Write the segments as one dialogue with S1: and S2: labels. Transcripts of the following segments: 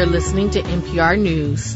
S1: You're listening to NPR News.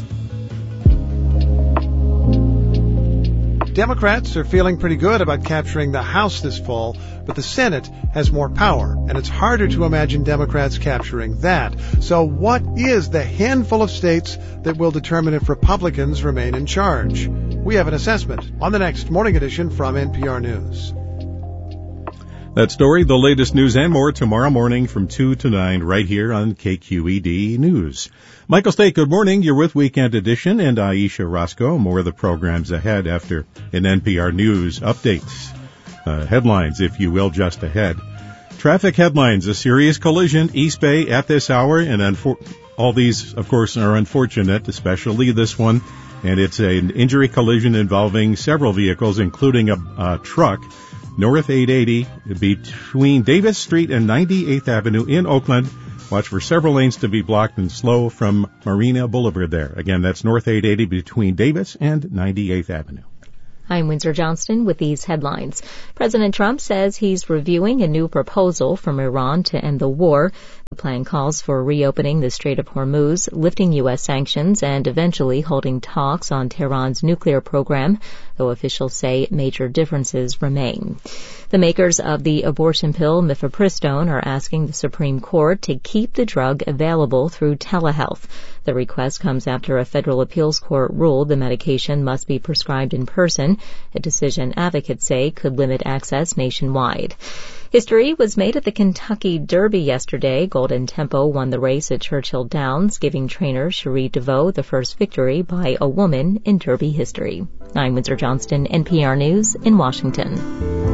S2: Democrats are feeling pretty good about capturing the House this fall, but the Senate has more power, and it's harder to imagine Democrats capturing that. So what is the handful of states that will determine if Republicans remain in charge? We have an assessment on the next Morning Edition from NPR News.
S3: That story, the latest news and more tomorrow morning from 2 to 9 right here on KQED News. Michael State, good morning. You're with Weekend Edition and Aisha Roscoe. More of the programs ahead after an NPR News updates. Headlines, if you will, just ahead. Traffic headlines, a serious collision, East Bay at this hour, and all these, of course, are unfortunate, especially this one. And it's an injury collision involving several vehicles, including a truck. North 880 between Davis Street and 98th Avenue in Oakland. Watch for several lanes to be blocked and slow from Marina Boulevard there. Again, that's North 880 between Davis and 98th Avenue.
S4: I'm Windsor Johnston with these headlines. President Trump says he's reviewing a new proposal from Iran to end the war. The plan calls for reopening the Strait of Hormuz, lifting U.S. sanctions, and eventually holding talks on Tehran's nuclear program, though officials say major differences remain. The makers of the abortion pill mifepristone are asking the Supreme Court to keep the drug available through telehealth. The request comes after a federal appeals court ruled the medication must be prescribed in person, a decision advocates say could limit access nationwide. History was made at the Kentucky Derby yesterday. Golden Tempo won the race at Churchill Downs, giving trainer Cherie DeVoe the first victory by a woman in Derby history. I'm Windsor Johnston, NPR News in Washington.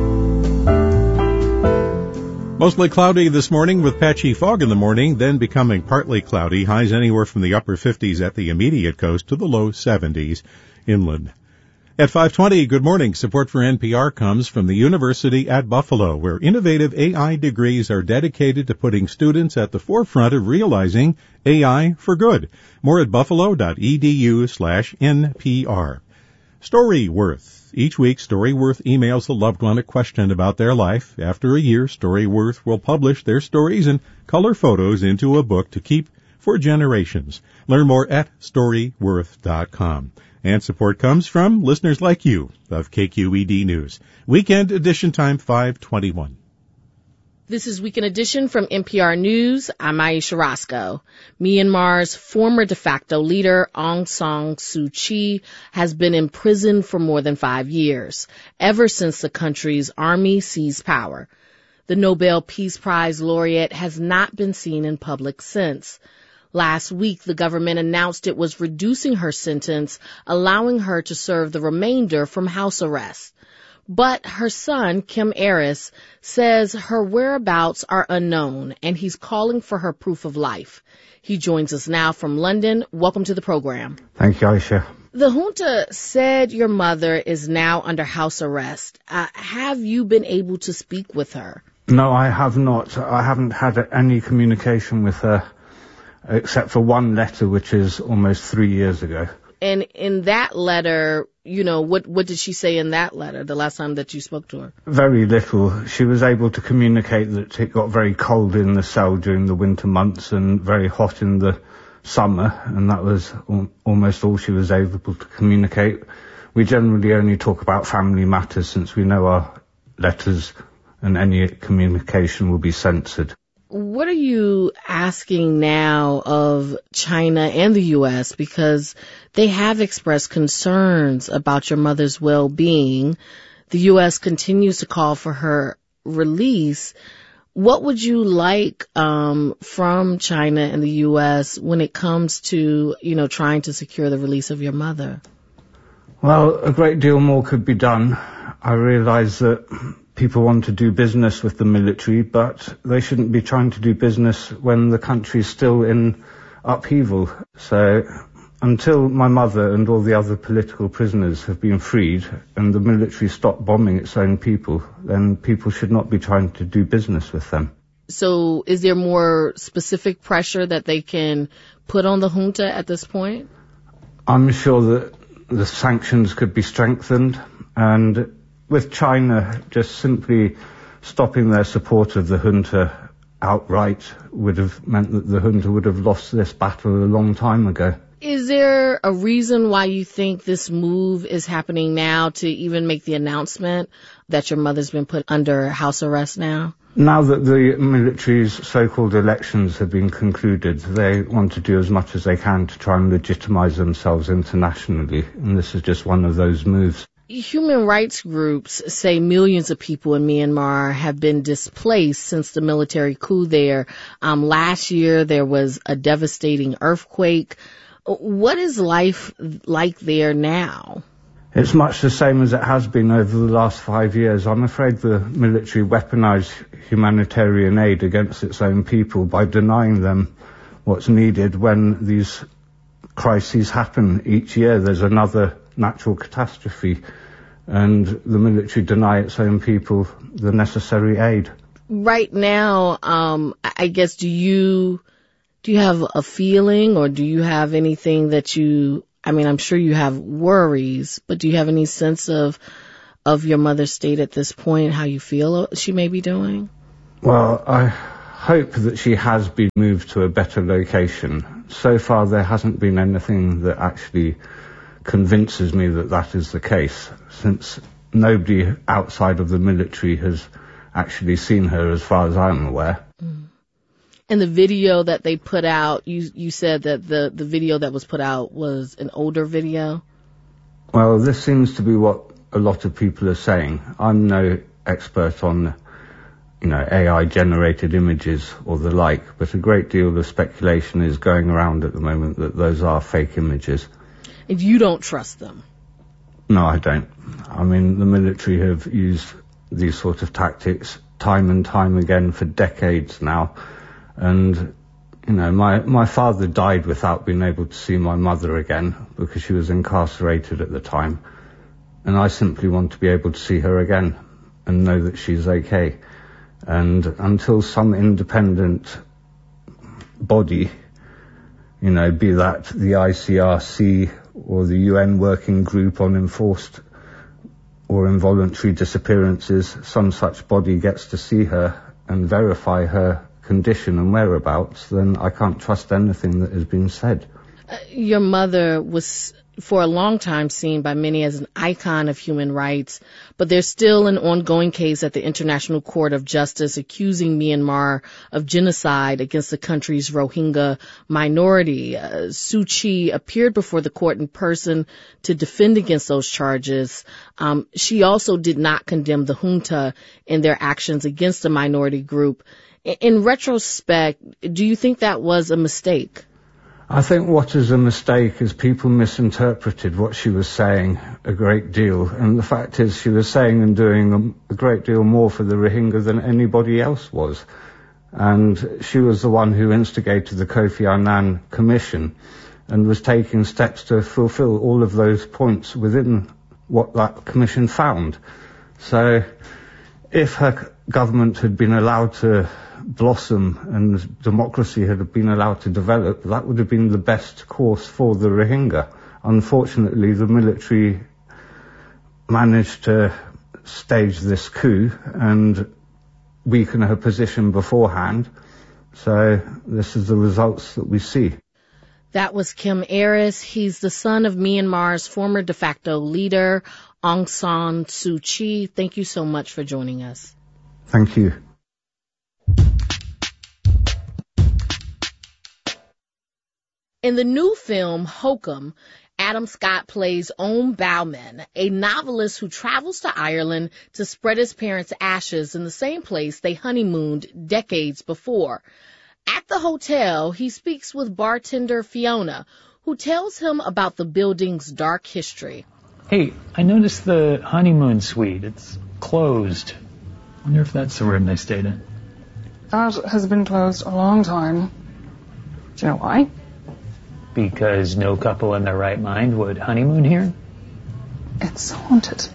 S3: Mostly cloudy this morning with patchy fog in the morning, then becoming partly cloudy. Highs anywhere from the upper 50s at the immediate coast to the low 70s inland. At 5:20, good morning. Support for NPR comes from the University at Buffalo, where innovative AI degrees are dedicated to putting students at the forefront of realizing AI for good. More at buffalo.edu/NPR. Storyworth. Each week, Storyworth emails a loved one a question about their life. After a year, Storyworth will publish their stories and color photos into a book to keep for generations. Learn more at Storyworth.com. And support comes from listeners like you of KQED News. Weekend edition time 5:21.
S1: This is Weekend Edition from NPR News. I'm Aisha Roscoe. Myanmar's former de facto leader, Aung San Suu Kyi, has been in prison for more than 5 years, ever since the country's army seized power. The Nobel Peace Prize laureate has not been seen in public since. Last week, the government announced it was reducing her sentence, allowing her to serve the remainder from house arrest. But her son, Kim Aris, says her whereabouts are unknown, and he's calling for her proof of life. He joins us now from London. Welcome to the program.
S5: Thank you, Aisha.
S1: The junta said your mother is now under house arrest. Have you been able to speak with her?
S5: No, I have not. I haven't had any communication with her, except for one letter, which is almost 3 years ago.
S1: And in that letter, what did she say in that letter, the last time that you spoke to her?
S5: Very little. She was able to communicate that it got very cold in the cell during the winter months and very hot in the summer, and that was almost all she was able to communicate. We generally only talk about family matters since we know our letters and any communication will be censored.
S1: What are you asking now of China and the U.S. because they have expressed concerns about your mother's well-being? The U.S. continues to call for her release. What would you like from China and the U.S. when it comes to, trying to secure the release of your mother?
S5: Well, a great deal more could be done. I realize that people want to do business with the military, but they shouldn't be trying to do business when the country is still in upheaval. So until my mother and all the other political prisoners have been freed and the military stopped bombing its own people, then people should not be trying to do business with them.
S1: So is there more specific pressure that they can put on the junta at this point?
S5: I'm sure that the sanctions could be strengthened, and with China just simply stopping their support of the junta outright would have meant that the junta would have lost this battle a long time ago.
S1: Is there a reason why you think this move is happening now to even make the announcement that your mother's been put under house arrest now?
S5: Now that the military's so-called elections have been concluded, they want to do as much as they can to try and legitimize themselves internationally, and this is just one of those moves.
S1: Human rights groups say millions of people in Myanmar have been displaced since the military coup there. Last year, there was a devastating earthquake. What is life like there now?
S5: It's much the same as it has been over the last 5 years. I'm afraid the military weaponized humanitarian aid against its own people by denying them what's needed when these crises happen each year. There's another natural catastrophe, and the military deny its own people the necessary aid.
S1: Right now, I guess, do you have a feeling, or do you have anything that I'm sure you have worries, but do you have any sense of your mother's state at this point, how you feel she may be doing?
S5: Well, I hope that she has been moved to a better location. So far, there hasn't been anything that actually convinces me that that is the case, since nobody outside of the military has actually seen her as far as I'm aware.
S1: Mm. And the video that they put out, you said that the video that was put out was an older video?
S5: Well, this seems to be what a lot of people are saying. I'm no expert on, AI-generated images or the like, but a great deal of speculation is going around at the moment that those are fake images.
S1: And you don't trust them?
S5: No, I don't. I mean, the military have used these sort of tactics time and time again for decades now. And, my father died without being able to see my mother again because she was incarcerated at the time. And I simply want to be able to see her again and know that she's okay. And until some independent body, be that the ICRC or the UN Working Group on Enforced or Involuntary Disappearances, some such body gets to see her and verify her condition and whereabouts, then I can't trust anything that has been said.
S1: Your mother was for a long time seen by many as an icon of human rights, but there's still an ongoing case at the International Court of Justice accusing Myanmar of genocide against the country's Rohingya minority. Suu Kyi appeared before the court in person to defend against those charges. She also did not condemn the junta in their actions against the minority group. In retrospect, do you think that was a mistake?
S5: I think what is a mistake is people misinterpreted what she was saying a great deal. And the fact is she was saying and doing a great deal more for the Rohingya than anybody else was. And she was the one who instigated the Kofi Annan Commission and was taking steps to fulfill all of those points within what that commission found. So if her government had been allowed to blossom and democracy had been allowed to develop, that would have been the best course for the Rohingya. Unfortunately, the military managed to stage this coup and weaken her position beforehand. So this is the results that we see.
S1: That was Kim Aris. He's the son of Myanmar's former de facto leader, Aung San Suu Kyi. Thank you so much for joining us.
S5: Thank you.
S1: In the new film, Hokum, Adam Scott plays Oom Bowman, a novelist who travels to Ireland to spread his parents' ashes in the same place they honeymooned decades before. At the hotel, he speaks with bartender Fiona, who tells him about the building's dark history.
S6: Hey, I noticed the honeymoon suite. It's closed. I wonder if that's the room they stayed in.
S7: That has been closed a long time. Do you know why?
S6: Because no couple in their right mind would honeymoon here?
S7: It's haunted.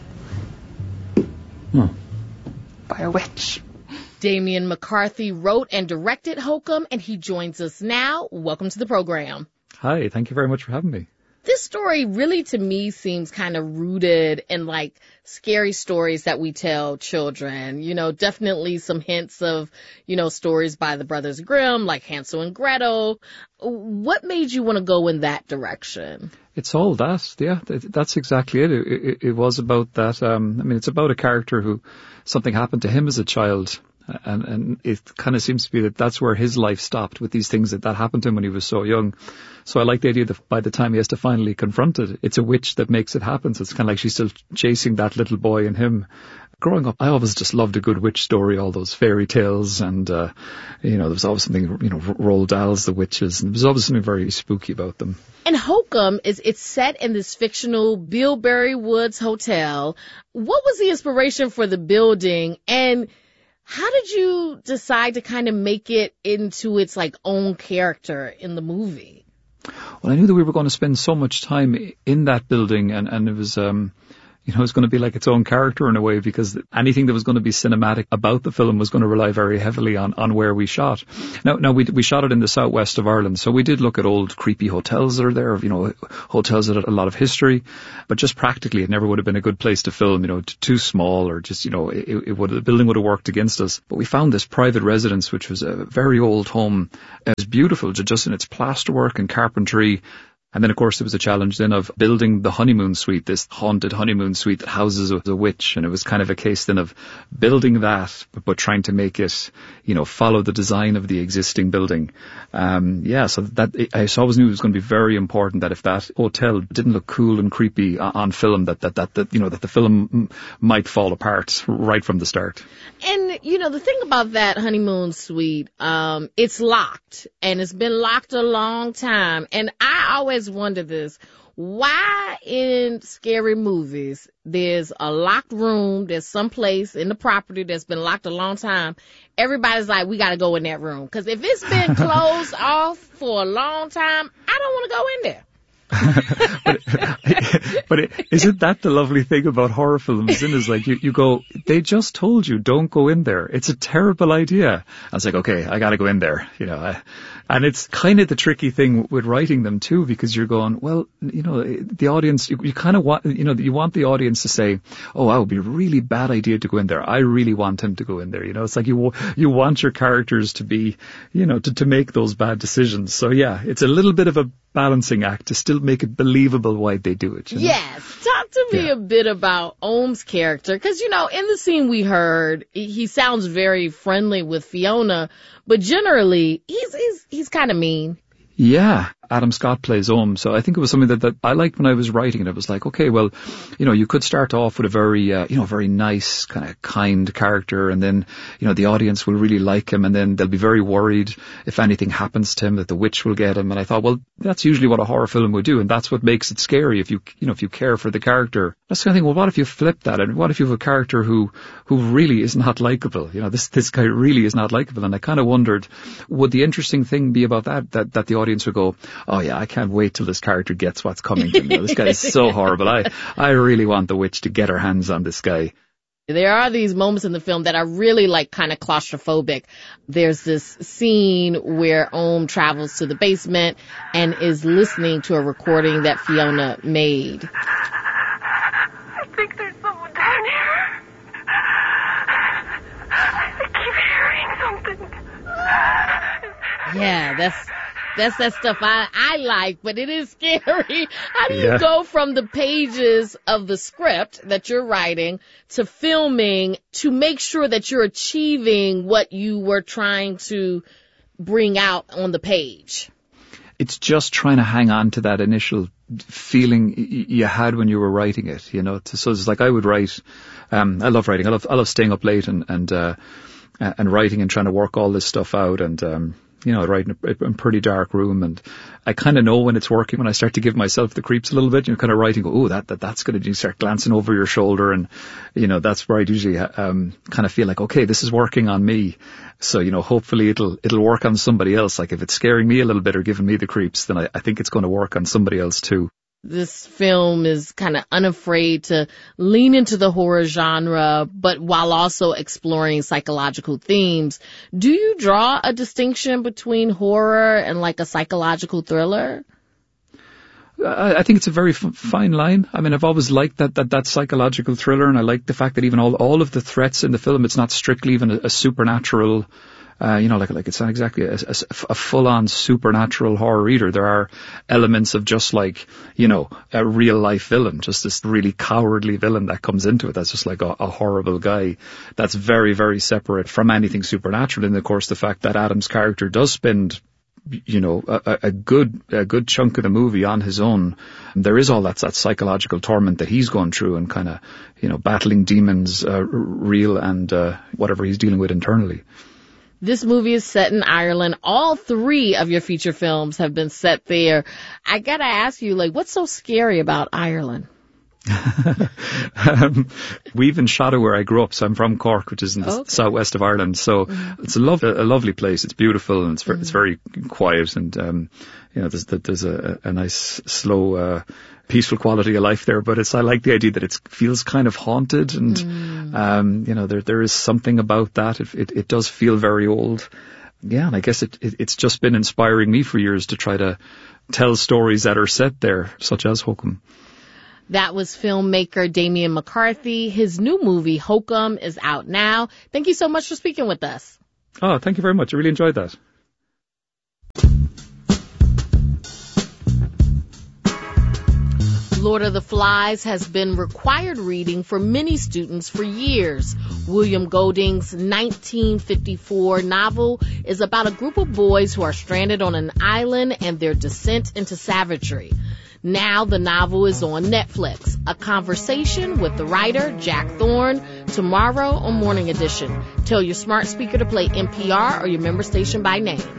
S7: By a witch.
S1: Damian McCarthy wrote and directed Hokum, and he joins us now. Welcome to the program.
S8: Hi, thank you very much for having me.
S1: This story really, to me, seems kind of rooted in like scary stories that we tell children. You know, definitely some hints of, you know, stories by the Brothers Grimm, like Hansel and Gretel. What made you want to go in that direction?
S8: It's all that, yeah. That's exactly it. It was about that. I mean, it's about a character who something happened to him as a child. And it kind of seems to be that that's where his life stopped, with these things that happened to him when he was so young. So I like the idea that by the time he has to finally confront it, it's a witch that makes it happen. So it's kind of like she's still chasing that little boy in him. Growing up, I always just loved a good witch story, all those fairy tales, and there was always something, Roald Dahl's The Witches, and there was always something very spooky about them.
S1: And Hokum it's set in this fictional Bilberry Woods hotel. What was the inspiration for the building, and how did you decide to kind of make it into its like own character in the movie?
S8: Well, I knew that we were going to spend so much time in that building, and it was, it was going to be like its own character in a way, because anything that was going to be cinematic about the film was going to rely very heavily on where we shot. Now we shot it in the southwest of Ireland, so we did look at old creepy hotels that are there, hotels that had a lot of history, but just practically it never would have been a good place to film, too small, or just, the building would have worked against us. But we found this private residence, which was a very old home. It was beautiful, just in its plasterwork and carpentry. And then, of course, there was a challenge then of building the honeymoon suite, this haunted honeymoon suite that houses a witch. And it was kind of a case then of building that, but trying to make it, follow the design of the existing building. So that I always knew it was going to be very important that if that hotel didn't look cool and creepy on film, that the film might fall apart right from the start.
S1: And, the thing about that honeymoon suite, it's locked, and it's been locked a long time. And I always wonder this: why in scary movies there's a locked room, there's some place in the property that's been locked a long time, everybody's like, we got to go in that room, because if it's been closed off for a long time, I don't want to go in there.
S8: but isn't that the lovely thing about horror films? Isn't it? It's like you go, they just told you don't go in there. It's a terrible idea. I was like, okay, I got to go in there. And it's kind of the tricky thing with writing them too, because you're going, well, the audience, you kind of want, you want the audience to say, oh, that would be a really bad idea to go in there. I really want him to go in there. It's like you want your characters to be, to make those bad decisions. So yeah, it's a little bit of a balancing act to still make it believable why they do it.
S1: Yes. Talk to me a bit about Ohm's character, because, in the scene we heard, he sounds very friendly with Fiona, but generally he's kind of mean.
S8: Yeah, Adam Scott plays Ohm, so I think it was something that I liked when I was writing it. It was like, okay, well, you could start off with a very, very nice, kind of kind character, and then, the audience will really like him, and then they'll be very worried if anything happens to him that the witch will get him. And I thought, well, that's usually what a horror film would do, and that's what makes it scary if you care for the character. That's the kind of thing, well, what if you flip that, and what if you have a character who really is not likable? This guy really is not likable, and I kind of wondered, would the interesting thing be about that the audience would go, oh yeah, I can't wait till this character gets what's coming to him. This guy is so horrible. I really want the witch to get her hands on this guy.
S1: There are these moments in the film that are really like kind of claustrophobic. There's this scene where Ohm travels to the basement and is listening to a recording that Fiona made.
S9: I think there's someone down here. I keep hearing something.
S1: Yeah, that's that stuff I like, but it is scary. How do you go from the pages of the script that you're writing to filming to make sure that you're achieving what you were trying to bring out on the page?
S8: It's just trying to hang on to that initial feeling you had when you were writing it, So it's like I would write, I love writing. I love staying up late and writing and trying to work all this stuff out, and I write in a pretty dark room, and I kind of know when it's working when I start to give myself the creeps a little bit. Kind of writing, go, oh, that's going to, you start glancing over your shoulder, and that's where I usually kind of feel like, okay, this is working on me. So hopefully it'll work on somebody else. Like if it's scaring me a little bit or giving me the creeps, then I think it's going to work on somebody else too.
S1: This film is kind of unafraid to lean into the horror genre, but while also exploring psychological themes. Do you draw a distinction between horror and like a psychological thriller?
S8: I think it's a very fine line. I mean, I've always liked that psychological thriller, and I like the fact that even all of the threats in the film, it's not strictly even a supernatural, like it's not exactly a full-on supernatural horror either. There are elements of just like, a real-life villain, just this really cowardly villain that comes into it. That's just like a horrible guy. That's very, very separate from anything supernatural. And of course, the fact that Adam's character does spend a good chunk of the movie on his own. There is all that psychological torment that he's going through and kind of, battling demons, real and whatever he's dealing with internally.
S1: This movie is set in Ireland. All 3 of your feature films have been set there. I gotta ask you, what's so scary about Ireland?
S8: We even shot it where I grew up, so I'm from Cork, which is in the southwest of Ireland. So it's a lovely place. It's beautiful and it's very quiet, and there's a nice slow peaceful quality of life there. But I like the idea that it feels kind of haunted, and there is something about that. It does feel very old. Yeah, and I guess it's just been inspiring me for years to try to tell stories that are set there, such as Hokum.
S1: That was filmmaker Damian McCarthy. His new movie, Hokum, is out now. Thank you so much for speaking with us.
S8: Oh, thank you very much. I really enjoyed that.
S1: Lord of the Flies has been required reading for many students for years. William Golding's 1954 novel is about a group of boys who are stranded on an island and their descent into savagery. Now the novel is on Netflix. A conversation with the writer, Jack Thorne, tomorrow on Morning Edition. Tell your smart speaker to play NPR or your member station by name.